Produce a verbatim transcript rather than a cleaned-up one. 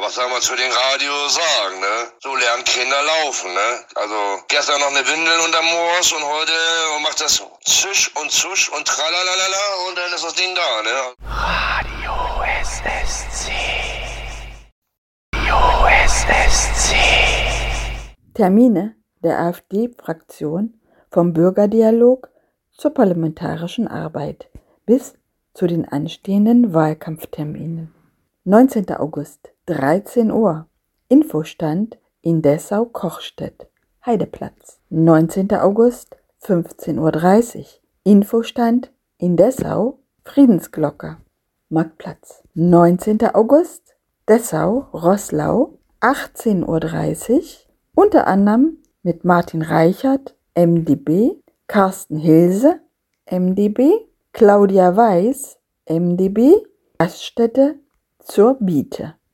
was soll man zu den Radios sagen, ne? So lernen Kinder laufen, ne? Also gestern noch eine Windel unterm Moos und heute macht das Zisch und Zusch und tralalala und dann ist das Ding da, ne? Radio S S C. Radio S S C. Termine der AfD-Fraktion vom Bürgerdialog zur parlamentarischen Arbeit bis zu den anstehenden Wahlkampfterminen. neunzehnter August, dreizehn Uhr. Infostand in Dessau-Kochstedt, Heideplatz. neunzehnter August, fünfzehn Uhr dreißig. Infostand in Dessau, Friedensglocke, Marktplatz. neunzehnter August, Dessau-Roßlau, achtzehn Uhr dreißig. Unter anderem mit Martin Reichert, M D B, Carsten Hilse, M D B, Claudia Weiß, M D B, Gaststätte zur Biete.